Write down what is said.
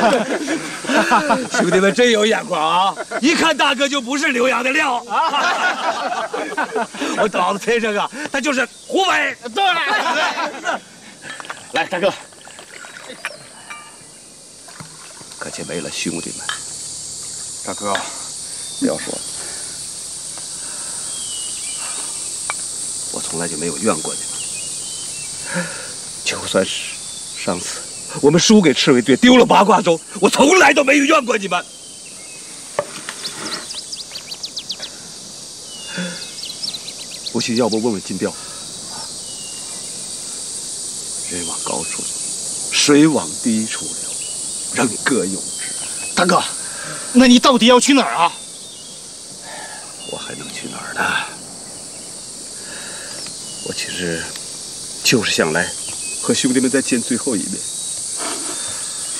兄弟们真有眼光啊！一看大哥就不是留洋的料啊！我老子猜这个，他就是湖北。 对，来，大哥， 可惜没了兄弟们。 大哥，不要说了， 我从来就没有怨过你们。就算是上次我们输给赤卫队，丢了八卦粥，我从来都没有怨过你们。不信，要不问问金彪。人往高处走，水往低处流，人各有志。 大哥，那你到底要去哪儿啊？ 我还能去哪儿呢？我其实就是想来和兄弟们再见最后一面。